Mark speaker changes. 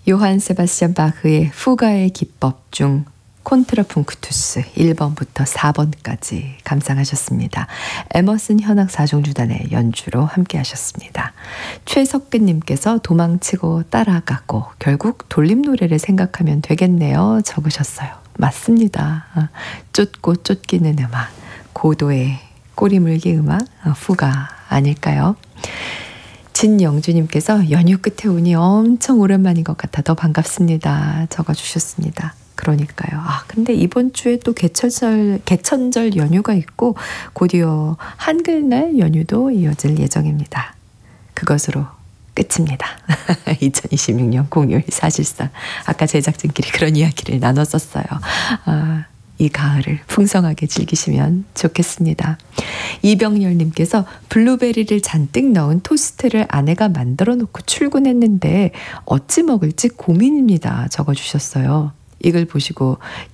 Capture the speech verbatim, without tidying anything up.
Speaker 1: 요한 세바스찬 바흐의 후가의 기법 중 콘트라풍크투스 일 번부터 사 번까지 감상하셨습니다. 에머슨 현악 사중주단의 연주로 함께 하셨습니다. 최석근님께서 도망치고 따라가고 결국 돌림노래를 생각하면 되겠네요. 적으셨어요. 맞습니다. 쫓고 쫓기는 음악, 고도의 꼬리물기 음악, 후가 아닐까요? 진영주님께서 연휴 끝에 오니 엄청 오랜만인 것 같아 더 반갑습니다. 적어주셨습니다. 그러니까요. 아, 근데 이번 주에 또 개천절, 개천절 연휴가 있고 곧이어 한글날 연휴도 이어질 예정입니다. 그것으로 끝입니다. 이천이십육 년 공휴일 사실상 아까 제작진끼리 그런 이야기를 나눴었어요. 아, 이 가을을 풍성하게 즐기시면 좋겠습니다. 이병열님께서 블루베리를 잔뜩 넣은 토스트를 아내가 만들어 놓고 출근했는데 어찌 먹을지 고민입니다. 적어주셨어요. 이걸 보시고